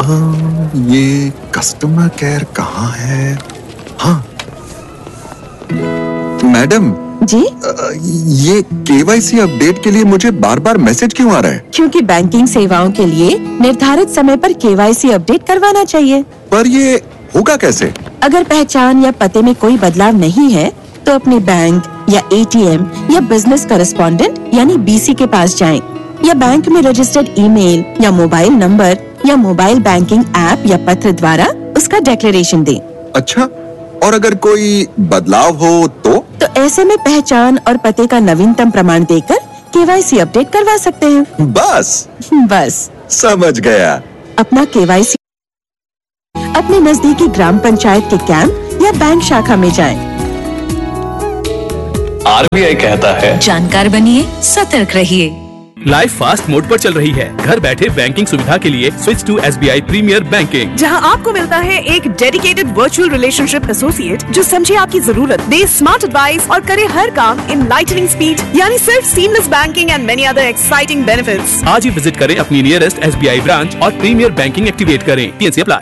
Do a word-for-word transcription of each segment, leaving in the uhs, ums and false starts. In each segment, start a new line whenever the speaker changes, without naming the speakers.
ये customer care कहाँ है? हाँ मैडम
जी,
ये केवाईसी अपडेट के लिए मुझे बार बार मैसेज क्यों आ रहा है?
क्योंकि बैंकिंग सेवाओं के लिए निर्धारित समय पर केवाईसी अपडेट करवाना चाहिए।
पर ये होगा कैसे?
अगर पहचान या पते में कोई बदलाव नहीं है तो अपने बैंक या एटीएम या बिजनेस करेस्पॉन्डेंट यानी बीसी के पास जाएं, या बैंक में रजिस्टर्ड ईमेल या मोबाइल नंबर या मोबाइल बैंकिंग ऐप या पत्र द्वारा उसका डिक्लेरेशन दें।
अच्छा, और अगर कोई बदलाव हो तो?
तो ऐसे में पहचान और पते का नवीनतम प्रमाण देकर केवाईसी अपडेट करवा सकते हैं।
बस
बस
समझ गया।
अपना केवाईसी अपने नजदीकी ग्राम पंचायत के कैंप या बैंक शाखा में जाएं।
आरबीआई कहता है,
जानकार बनिए, सतर्क रहिए।
लाइफ फास्ट मोड पर चल रही है। घर बैठे बैंकिंग सुविधा के लिए switch to SBI premiere banking,
जहां आपको मिलता है एक डेडिकेटेड वर्चुअल रिलेशनशिप एसोसिएट जो समझे आपकी जरूरत, दे स्मार्ट एडवाइस और करे हर काम इन लाइटनिंग स्पीड, यानी सिर्फ seamless banking and many other exciting benefits.
आज ही विजिट करें अपनी नियरेस्ट एसबीआई ब्रांच और प्रीमियर बैंकिंग एक्टिवेट करें। TNC apply.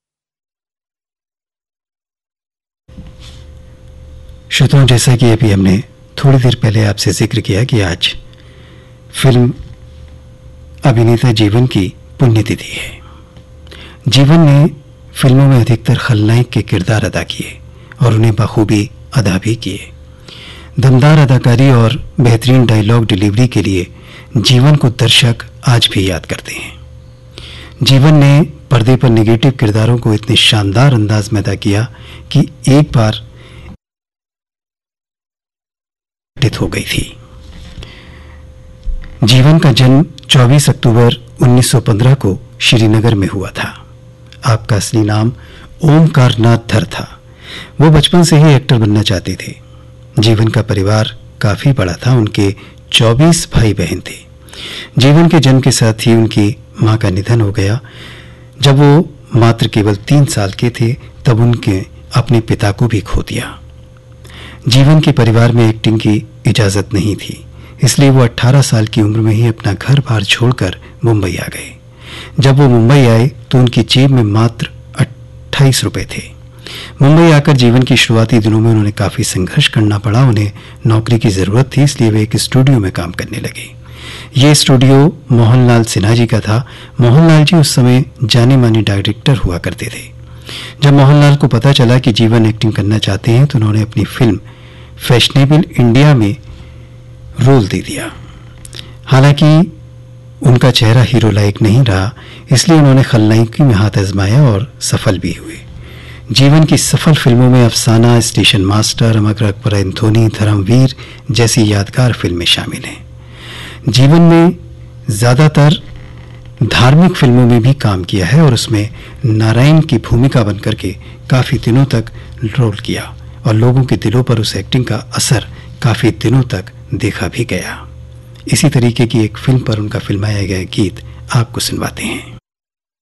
श्रोताओं, जैसा कि अभी हमने थोड़ी देर पहले आपसे जिक्र किया कि आज फिल्म अभिनेता जीवन की पुण्यतिथि है। जीवन ने फिल्मों में अधिकतर खलनायक के किरदार अदा किए और उन्हें बखूबी अदा भी किए। दमदार अदाकारी और बेहतरीन डायलॉग डिलीवरी के लिए जीवन को दर्शक आज भी याद करते हैं। जीवन ने पर्दे पर नेगेटिव किरदारों को इतने शानदार अंदाज में अदा किया कि एक बार हो गई थी। जीवन का जन्म चौबीस अक्टूबर उन्नीस सौ पंद्रह को श्रीनगर में हुआ था। आपका असली नाम ओमकार नाथ धर था। वो बचपन से ही एक्टर बनना चाहते थे। जीवन का परिवार काफी बड़ा था। उनके चौबीस भाई बहन थे। जीवन के जन्म के साथ ही उनकी मां का निधन हो गया। जब वो मात्र केवल तीन साल के थे तब उनके अपने पिता को भी खो दिया। जीवन के परिवार में एक्टिंग की इजाजत नहीं थी, इसलिए वो अठारह साल की उम्र में ही अपना घर बार छोड़कर मुंबई आ गए। जब वो मुंबई आए तो उनकी जेब में मात्र अट्ठाईस रुपए थे। मुंबई आकर जीवन की शुरुआती दिनों में उन्होंने काफी संघर्ष करना पड़ा। उन्हें नौकरी की जरूरत थी, इसलिए वे एक स्टूडियो में काम करने लगे। ये स्टूडियो मोहनलाल सिन्हा जी का था। मोहनलाल जी उस समय जाने माने डायरेक्टर हुआ करते थे। जब मोहनलाल को पता चला कि जीवन एक्टिंग करना चाहते हैं तो उन्होंने अपनी फिल्म फैशनेबल इंडिया में रोल दे दिया। हालांकि उनका चेहरा हीरो लायक नहीं रहा, इसलिए उन्होंने खलनायकी में हाथ आजमाया और सफल भी हुए। जीवन की सफल फिल्मों में अफसाना, station master, Amar Akbar Anthony, Dharmveer जैसी यादगार फिल्में शामिल हैं। जीवन ने ज़्यादातर धार्मिक फिल्मों में भी काम किया है और उसमें नारायण की भूमिका बनकर के काफ़ी दिनों तक रोल किया और लोगों के दिलों पर उस एक्टिंग का असर काफ़ी दिनों तक देखा भी गया। इसी तरीके की एक फिल्म पर उनका फिल्माया गया गीत आपको सुनवाते हैं।